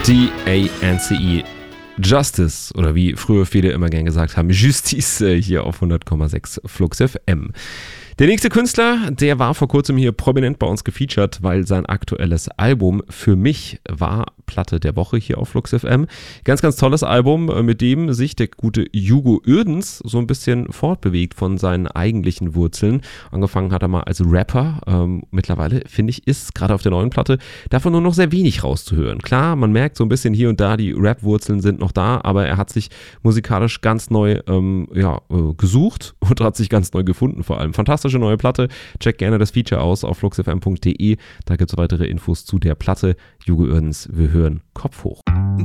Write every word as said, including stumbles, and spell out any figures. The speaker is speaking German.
D A N C E. Justice, oder wie früher viele immer gern gesagt haben, Justice, äh, hier auf hundert Komma sechs Flux F M. Der nächste Künstler, der war vor kurzem hier prominent bei uns gefeatured, weil sein aktuelles Album Für mich war Platte der Woche hier auf Flux F M. Ganz, ganz tolles Album, mit dem sich der gute Hugo Uerdens so ein bisschen fortbewegt von seinen eigentlichen Wurzeln. Angefangen hat er mal als Rapper. Ähm, mittlerweile, finde ich, ist gerade auf der neuen Platte davon nur noch sehr wenig rauszuhören. Klar, man merkt so ein bisschen hier und da, die Rap-Wurzeln sind noch da, aber er hat sich musikalisch ganz neu ähm, ja, äh, gesucht und hat sich ganz neu gefunden vor allem. Fantastische neue Platte. Check gerne das Feature aus auf flux f m punkt d e. Da gibt es weitere Infos zu der Platte. Hugo Uerdens, wir hören Kopf hoch.